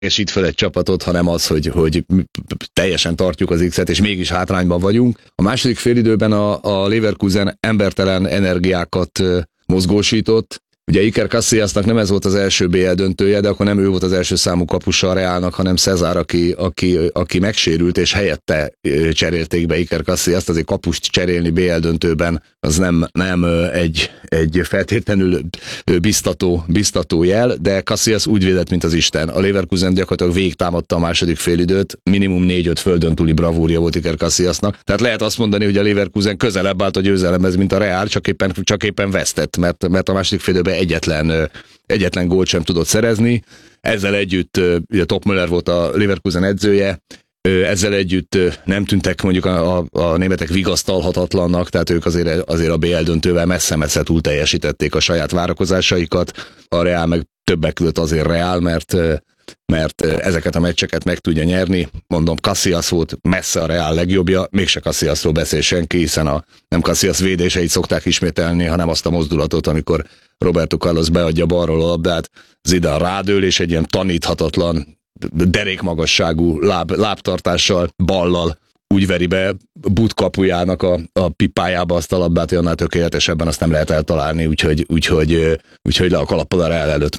teljesít fel egy csapatot, hanem az, hogy teljesen tartjuk az X-et, és mégis hátrányban vagyunk. A második félidőben a Leverkusen embertelen energiákat mozgósított. Ugye Iker Casillasnak nem ez volt az első BL döntője, de akkor nem ő volt az első számú kapusa a Realnak, hanem Cezár, aki megsérült, és helyette cserélték be Iker Casillast. Azért kapust cserélni BL döntőben az nem egy feltétlenül biztató jel, de Casillas úgy védett, mint az Isten. A Leverkusen gyakorlatilag végig támadta a második félidőt, minimum 4-5 földön túli bravúrja volt Iker Casillasnak. Tehát lehet azt mondani, hogy a Leverkusen közelebb állt a győzelemhez, mint a Real, csak éppen vesztett, mert a második félidőben egyetlen gólt sem tudott szerezni. Ezzel együtt, ugye Topmöller volt a Leverkusen edzője, ezzel együtt nem tűntek mondjuk a németek vigasztalhatatlannak, tehát ők azért a BL döntővel messze-messze túl teljesítették a saját várakozásaikat. A Real meg többek között azért Real, mert ezeket a meccseket meg tudja nyerni. Mondom, Casillas volt messze a Real legjobbja, mégse Casillasról beszél senki, hiszen nem Casillas védéseit szokták ismételni, hanem azt a mozdulatot, amikor Roberto Carlos beadja balról a labdát, Zidane rádől, és egy ilyen taníthatatlan, derékmagasságú lábtartással, ballal úgy veri be But kapujának a pipájába azt a labdát, hogy annál tökéletesebben azt nem lehet eltalálni, úgyhogy le a kalappal a Real előtt,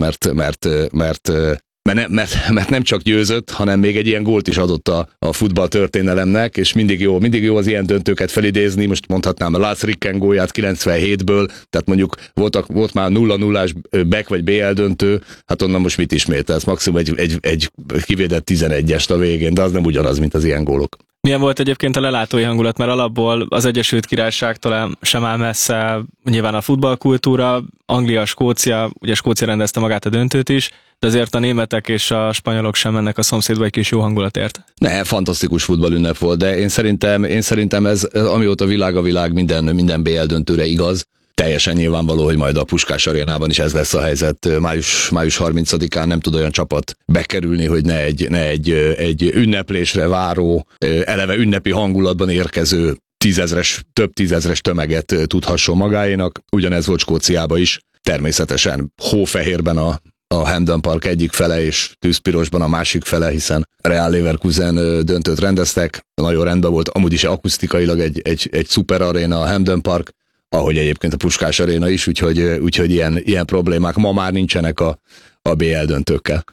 mert nem csak győzött, hanem még egy ilyen gólt is adott a futball történelemnek, és mindig jó az ilyen döntőket felidézni. Most mondhatnám a Lars Ricken gólját 97-ből, tehát mondjuk volt már 0-0-ás Beck vagy BL döntő, hát onnan most mit ismételsz? Maximum egy kivédett 11-est a végén, de az nem ugyanaz, mint az ilyen gólok. Milyen volt egyébként a lelátói hangulat, mert alapból az Egyesült Királyságtól sem áll messze nyilván a futballkultúra, Anglia, Skócia, ugye Skócia rendezte magát a döntőt is, de azért a németek és a spanyolok sem mennek a szomszédba egy kis jó hangulatért. Ne, fantasztikus futballünnep volt, de én szerintem ez, amióta világ a világ, minden BL döntőre igaz. Teljesen nyilvánvaló, hogy majd a Puskás arénában is ez lesz a helyzet. Május 30-án nem tud olyan csapat bekerülni, hogy ne egy ünneplésre váró, eleve ünnepi hangulatban érkező több tízezres tömeget tudhasson magáénak. Ugyanez volt Skóciában is. Természetesen hófehérben a Hampden Park egyik fele, és tűzpirosban a másik fele, hiszen Real Leverkusen döntőt rendeztek. Nagyon rendben volt, amúgy is akusztikailag egy szuper aréna a Hampden Park, ahogy egyébként a Puskás aréna is, úgyhogy ilyen problémák ma már nincsenek a BL döntőkkel.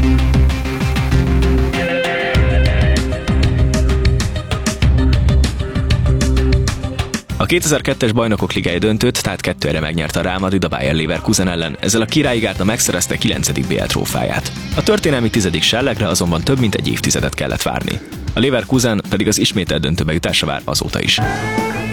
A 2002-es Bajnokok Ligája döntőt, tehát 2-re megnyerte a Real Madrid a Bayer Leverkusen ellen, ezzel a Királyi Gárda megszerezte 9. BL trófáját. A történelmi 10. serlegre azonban több mint egy évtizedet kellett várni. A Leverkusen pedig az ismételt döntőbe jutásra vár azóta is.